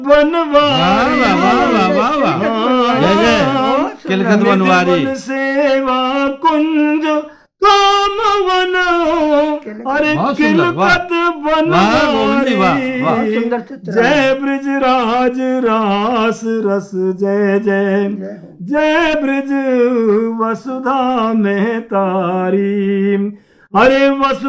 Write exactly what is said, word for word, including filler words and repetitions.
बनवारी वाह वाह वाह वाह वाह जय जय किलकत बनवारी। सेवा कुंज काम वन अरे बहुत सुंदर, वाह। किलकत वाह गोविंद जी, वाह, वाह। बनवारी। सुंदर चित्र जय ब्रिजराज रास रस जय जय जय ब्रिज वसुधा में तारी। अरे वसु